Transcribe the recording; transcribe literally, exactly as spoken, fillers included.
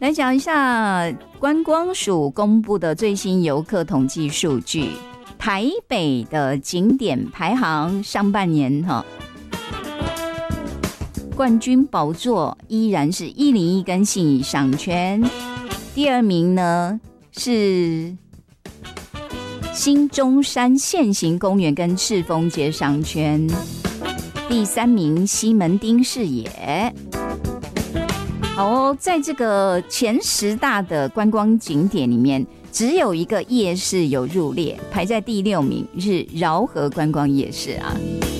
来讲一下观光署公布的最新游客统计数据，台北的景点排行上半年哈，冠军宝座依然是一零一跟信义商圈，第二名呢是新中山现行公园跟赤峰街商圈，第三名西门町视野。好哦，在这个前十大的观光景点里面，只有一个夜市有入列，排在第六名是饶河观光夜市啊。